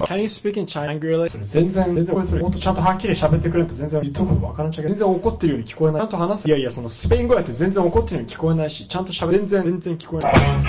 Chinese speaking China それ全然これもっとちゃんとはっきり喋ってくれんと全然言っとくことわからんちゃうけど、全然怒ってるように聞こえない。ちゃんと話す。いやいや、そのスペイン語やって全然怒ってるように聞こえないし、ちゃんと全然聞こえない。